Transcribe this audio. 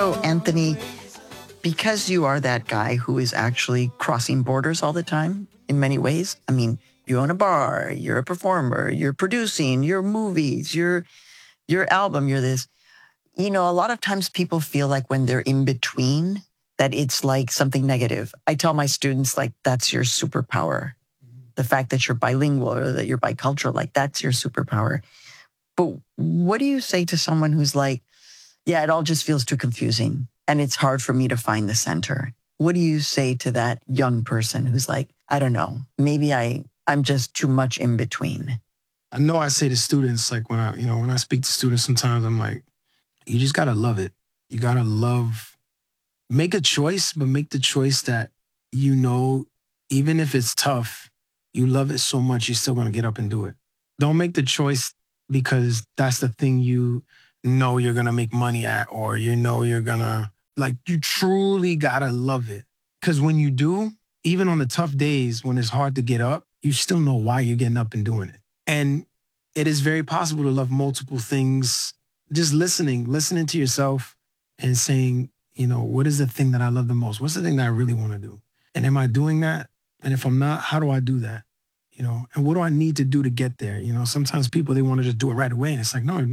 So, Anthony, because you are that guy who is actually crossing borders all the time in many ways, I mean, you own a bar, you're a performer, you're producing your movies, your album, you're this. A lot of times people feel like when they're in between, that it's like something negative. I tell my students, like, that's your superpower. The fact that you're bilingual or that you're bicultural, like, that's your superpower. But what do you say to someone who's like, yeah, it all just feels too confusing and it's hard for me to find the center? What do you say to that young person who's like, I don't know, maybe I'm just too much in between? I know I say to students, like when I speak to students, sometimes I'm like, you just gotta love it. You gotta make a choice, but make the choice that you know, even if it's tough, you love it so much, you're still gonna get up and do it. Don't make the choice because that's the thing you know you're gonna make money at, or you know you're gonna, like, you truly gotta love it. Cause when you do, even on the tough days when it's hard to get up, you still know why you're getting up and doing it. And it is very possible to love multiple things. Just listening to yourself and saying, what is the thing that I love the most? What's the thing that I really want to do? And am I doing that? And if I'm not, how do I do that? And what do I need to do to get there? Sometimes people, they want to just do it right away. And it's like, no,